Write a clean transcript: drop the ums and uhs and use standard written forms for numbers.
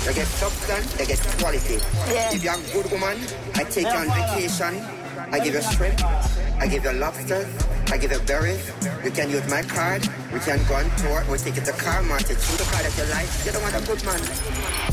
They get substance, they get quality. Yeah. If you're a good woman, I take you on vacation. I give you shrimp, I give you lobsters, I give you berries. You can use my card. We can go on tour. We'll take you to car market. Choose the car that you like. You don't want a good man.